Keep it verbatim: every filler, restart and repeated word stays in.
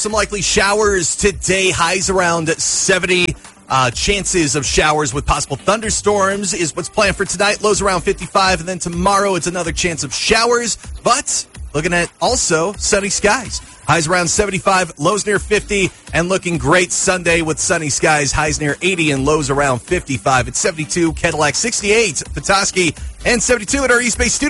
Some likely showers today, highs around seventy. Uh, chances of showers with possible thunderstorms is what's planned for tonight. Lows around fifty-five, and then tomorrow it's another chance of showers. But looking at also sunny skies. Highs around seventy-five, lows near fifty, and looking great Sunday with sunny skies. Highs near eighty and lows around fifty-five. It's seventy-two, Cadillac sixty-eight, Petoskey, and seventy-two at our East Bay studio.